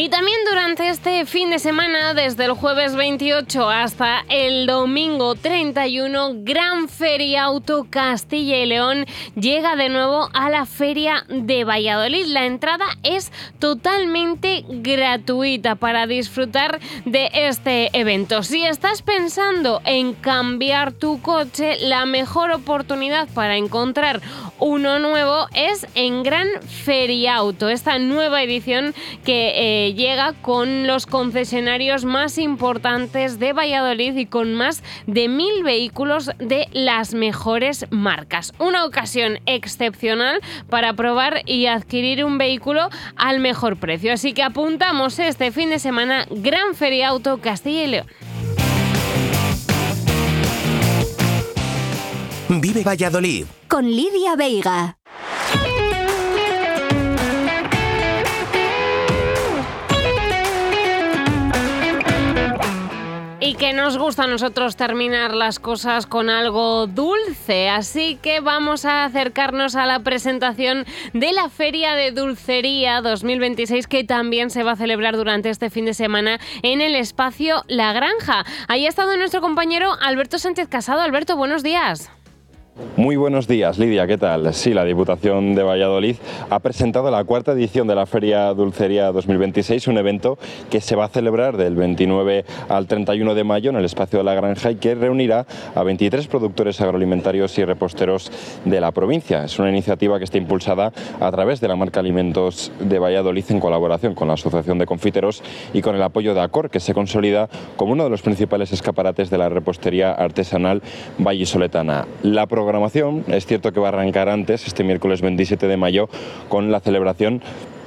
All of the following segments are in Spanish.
Y también durante este fin de semana, desde el jueves 28 hasta el domingo 31, Gran Feriauto Castilla y León llega de nuevo a la Feria de Valladolid. La entrada es totalmente gratuita para disfrutar de este evento. Si estás pensando en cambiar tu coche, la mejor oportunidad para encontrar uno nuevo es en Gran Feriauto, esta nueva edición que llega con los concesionarios más importantes de Valladolid y con más de 1.000 vehículos de las mejores marcas. Una ocasión excepcional para probar y adquirir un vehículo al mejor precio. Así que apuntamos este fin de semana Gran Feriauto Castilla y León. Vive Valladolid con Lidia Veiga. Y que nos gusta a nosotros terminar las cosas con algo dulce, así que vamos a acercarnos a la presentación de la Feria de Dulcería 2026, que también se va a celebrar durante este fin de semana en el espacio La Granja. Ahí ha estado nuestro compañero Alberto Sánchez Casado. Alberto, buenos días. Muy buenos días, Lidia, ¿qué tal? Sí, la Diputación de Valladolid ha presentado la cuarta edición de la Feria Dulcería 2026, un evento que se va a celebrar del 29 al 31 de mayo en el espacio de La Granja y que reunirá a 23 productores agroalimentarios y reposteros de la provincia. Es una iniciativa que está impulsada a través de la marca Alimentos de Valladolid en colaboración con la Asociación de Confiteros y con el apoyo de Acor, que se consolida como uno de los principales escaparates de la repostería artesanal vallisoletana. La programación es cierto que va a arrancar antes, este miércoles 27 de mayo, con la celebración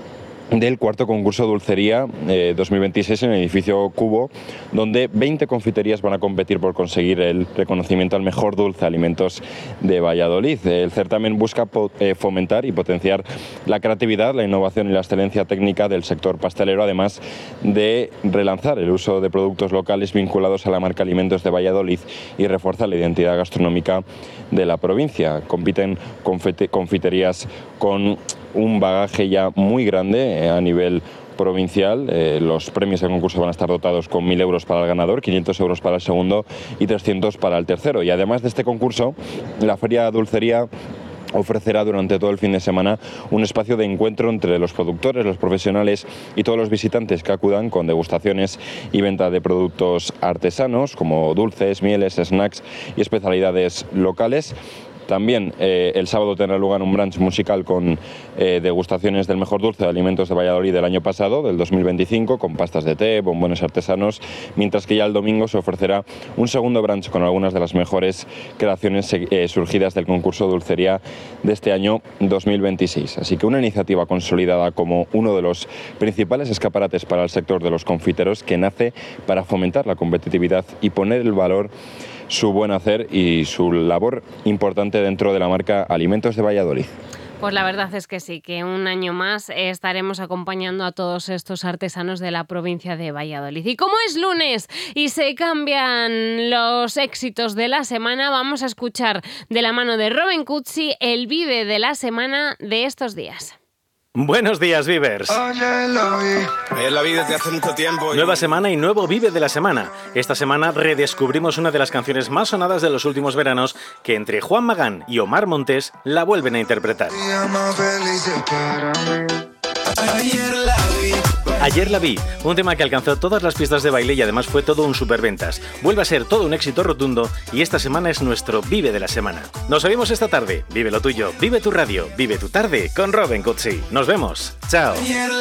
del cuarto concurso Dulcería 2026 en el edificio Cubo, donde 20 confiterías van a competir por conseguir el reconocimiento al mejor dulce alimentos de Valladolid. El certamen busca fomentar y potenciar la creatividad, la innovación y la excelencia técnica del sector pastelero, además de relanzar el uso de productos locales vinculados a la marca Alimentos de Valladolid y reforzar la identidad gastronómica de la provincia. Compiten confiterías con un bagaje ya muy grande a nivel provincial. Los premios del concurso van a estar dotados con 1.000 euros para el ganador, 500 euros para el segundo y 300 para el tercero. Y además de este concurso, la Feria Dulcería ofrecerá durante todo el fin de semana un espacio de encuentro entre los productores, los profesionales y todos los visitantes que acudan, con degustaciones y venta de productos artesanos como dulces, mieles, snacks y especialidades locales. También el sábado tendrá lugar un brunch musical con degustaciones del mejor dulce de alimentos de Valladolid del año pasado, del 2025, con pastas de té, bombones artesanos, mientras que ya el domingo se ofrecerá un segundo brunch con algunas de las mejores creaciones surgidas del concurso Dulcería de este año 2026. Así que una iniciativa consolidada como uno de los principales escaparates para el sector de los confiteros, que nace para fomentar la competitividad y poner el valor su buen hacer y su labor importante dentro de la marca Alimentos de Valladolid. Pues la verdad es que sí, que un año más estaremos acompañando a todos estos artesanos de la provincia de Valladolid. Y como es lunes y se cambian los éxitos de la semana, vamos a escuchar de la mano de Robin Cutsi el Vive de la semana de estos días. Buenos días, Vivers. Ayer la vi desde hace mucho tiempo. Nueva semana y nuevo Vive de la semana. Esta semana redescubrimos una de las canciones más sonadas de los últimos veranos, que entre Juan Magán y Omar Montes la vuelven a interpretar. Ayer la vi, un tema que alcanzó todas las pistas de baile y además fue todo un superventas. Vuelve a ser todo un éxito rotundo y esta semana es nuestro Vive de la semana. Nos oímos esta tarde. Vive lo tuyo, vive tu radio, vive tu tarde con Robin Cutsi. Nos vemos. Chao.